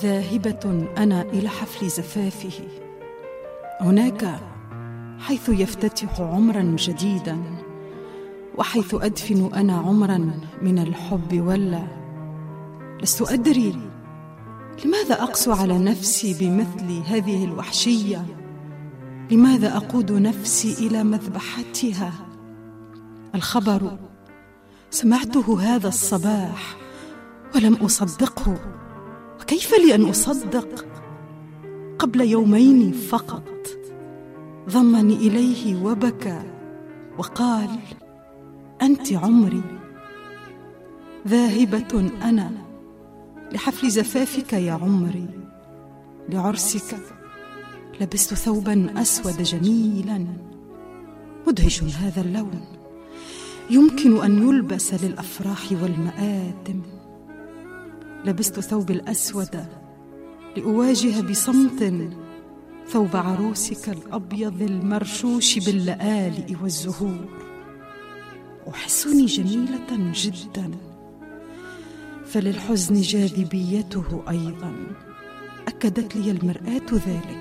ذاهبة أنا إلى حفل زفافه، هناك حيث يفتتح عمرا جديدا، وحيث أدفن أنا عمرا من الحب ولا. لست أدري لماذا أقسو على نفسي بمثل هذه الوحشية، لماذا أقود نفسي إلى مذبحتها. الخبر سمعته هذا الصباح ولم أصدقه، وكيف لي أن أصدق؟ قبل يومين فقط ضمني إليه وبكى وقال: أنت عمري. ذاهبة أنا لحفل زفافك يا عمري، لعرسك لبست ثوبا أسود جميلا، مدهش هذا اللون، يمكن أن يلبس للأفراح والمآتم. لبست ثوب الأسود لأواجه بصمت ثوب عروسك الأبيض المرشوش باللآلئ والزهور. أحسني جميلة جدا، فللحزن جاذبيته أيضا، أكدت لي المرآة ذلك.